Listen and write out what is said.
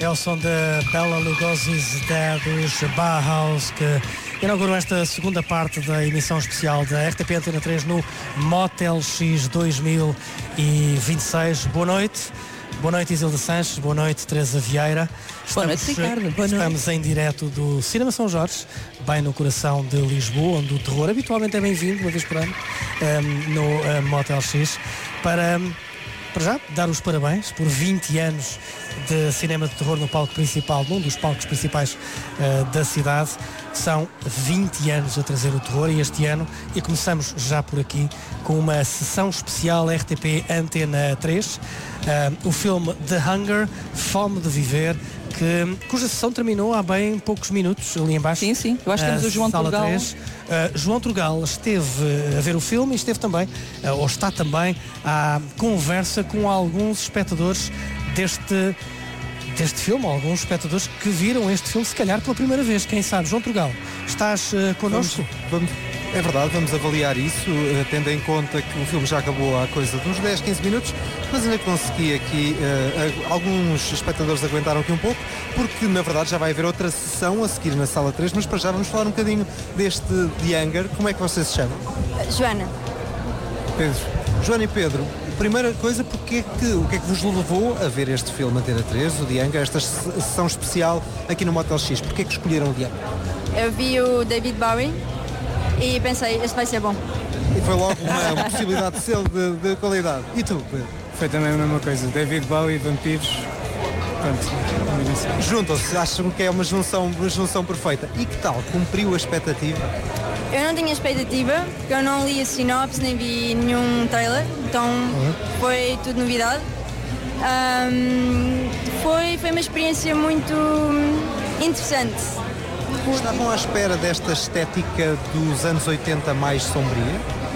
ao som da Bela Lugosi's dos Bauhaus, que inauguram esta segunda parte da emissão especial da RTP Antena 3 no Motel X 2026. Boa noite. Boa noite, Isilda Sanches. Boa noite, Teresa Vieira. Boa noite, Ricardo. Boa noite. Estamos em direto do Cinema São Jorge, bem no coração de Lisboa, onde o terror habitualmente é bem-vindo, uma vez por ano, no Motel X, para já dar os parabéns por 20 anos de cinema de terror no palco principal, num dos palcos principais da cidade. São 20 anos a trazer o terror e este ano, e começamos já por aqui com uma sessão especial RTP Antena 3, o filme The Hunger, Fome de Viver, cuja sessão terminou há bem poucos minutos, ali em baixo. Sim, eu acho que temos o João Turgal. João Turgal esteve a ver o filme e esteve também, ou está também, à conversa com alguns espectadores deste filme, alguns espectadores que viram este filme se calhar pela primeira vez, quem sabe. João Turgal, estás connosco? É verdade, vamos avaliar isso, tendo em conta que o filme já acabou há coisa de uns 10, 15 minutos, mas ainda consegui aqui, alguns espectadores aguentaram aqui um pouco, porque na verdade já vai haver outra sessão a seguir na Sala 3, mas para já vamos falar um bocadinho deste The Hunger. Como é que vocês se chamam? Joana. Pedro. Joana e Pedro, primeira coisa, o que é que vos levou a ver este filme Antena 3, o The Hunger, esta sessão especial aqui no Motel X? Porquê é que escolheram o The Hunger? Eu vi o David Bowie e pensei, este vai ser bom. E foi logo uma possibilidade de selo de qualidade. E tu, Pedro? Foi também a mesma coisa, David Bowie, vampiros, pronto. Juntam-se, acham que é uma junção perfeita. E que tal? Cumpriu a expectativa? Eu não tinha expectativa, porque eu não li a sinopse, nem vi nenhum trailer, então foi tudo novidade. Foi uma experiência muito interessante. Estavam à espera desta estética dos anos 80 mais sombria?